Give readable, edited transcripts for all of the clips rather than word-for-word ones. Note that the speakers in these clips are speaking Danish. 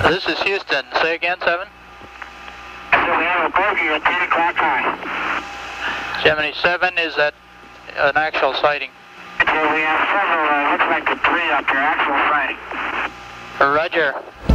This is Houston. Say again, 7. So we have a bogey at 10 o'clock high. Gemini 7, is that an actual sighting? So we have several, looks like the 3 up here, actual sighting. Roger.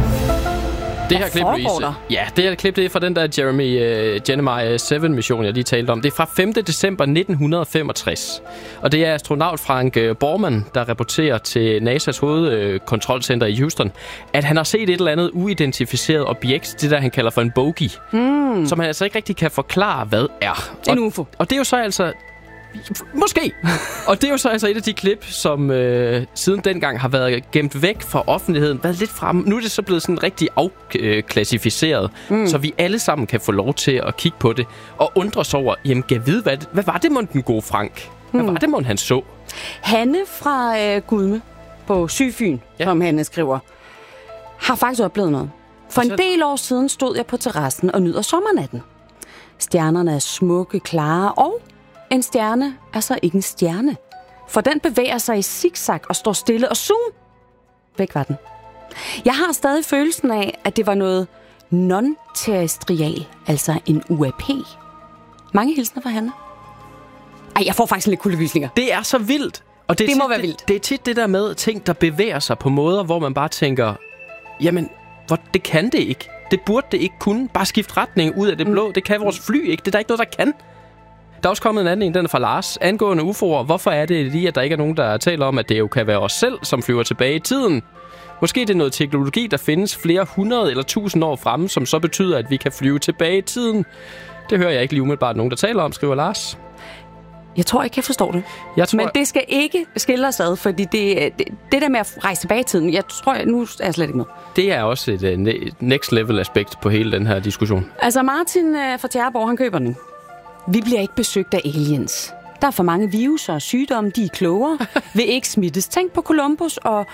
Det her klip, Louise, det her klip, det er fra den der Gemini 7-mission, jeg lige talte om. Det er fra 5. december 1965. Og det er astronaut Frank Borman, der rapporterer til NASA's hovedkontrolcenter i Houston, at han har set et eller andet uidentificeret objekt, det der han kalder for en bogey, som han altså ikke rigtig kan forklare, hvad er. En UFO. Og det er jo så altså... Måske. Og det er jo så altså et af de klip, som siden dengang har været gemt væk fra offentligheden, været lidt fremme. Nu er det så blevet sådan rigtig afklassificeret, så vi alle sammen kan få lov til at kigge på det og undre os over, jamen kan vide, hvad var det mon den gode Frank? Hvad var det mon han så? Hanne fra Gudme på Sydfyn, som Hanne skriver, har faktisk oplevet noget. For en del år siden stod jeg på terrassen og nyder sommernatten. Stjernerne er smukke, klare, og en stjerne er så ikke en stjerne. For den bevæger sig i zigzag og står stille, og zoom! Væk var den. Jeg har stadig følelsen af, at det var noget non-terrestrial, altså en UAP. Mange hilsner fra Hanne. Ej, jeg får faktisk lidt kuldegysninger. Det er så vildt. Og det må være vildt. Det er tit det der med ting, der bevæger sig på måder, hvor man bare tænker, jamen, det kan det ikke. Det burde det ikke kunne. Bare skifte retning ud af det blå. Det kan vores fly ikke. Det er der ikke noget, der kan. Der er også kommet en anden en, den er fra Lars. Angående UFO'er, hvorfor er det lige, at der ikke er nogen, der taler om, at det jo kan være os selv, som flyver tilbage i tiden? Måske det er noget teknologi, der findes flere 100 eller 1000 år fremme, som så betyder, at vi kan flyve tilbage i tiden. Det hører jeg ikke lige umiddelbart nogen, der taler om, skriver Lars. Jeg tror ikke, jeg forstår det. Men det skal ikke skille os ad, fordi det der med at rejse tilbage i tiden, jeg tror, nu er jeg slet ikke med. Det er også et next level aspekt på hele den her diskussion. Altså Martin fra Tjæreborg, han køber den. Vi bliver ikke besøgt af aliens. Der er for mange viruser og sygdomme, de er klogere, vil ikke smittes. Tænk på Columbus og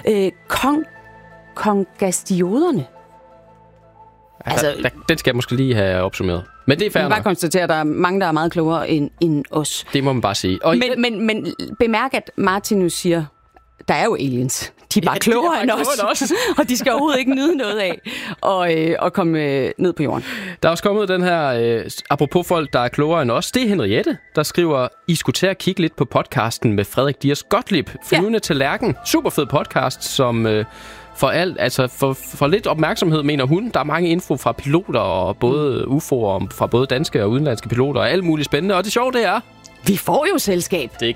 kongastioderne. Altså, den skal jeg måske lige have opsummeret. Men det er fair nok. Man kan bare konstatere, at der er mange, der er meget klogere end os. Det må man bare sige. Og men bemærk, at Martin nu siger, der er jo aliens. De er bare klogere end os. Og de skal overhovedet ikke nyde noget af at komme ned på jorden. Der er også kommet den her, apropos folk, der er klogere end os. Det er Henriette, der skriver, I skulle til at kigge lidt på podcasten med Frederik Dias Gottlieb. Flyvende til Lærken. Super fed podcast, som for lidt opmærksomhed, mener hun. Der er mange info fra piloter og både UFO'er, fra både danske og udenlandske piloter og alt muligt spændende. Og det sjove, det er... Vi får jo selskab. Det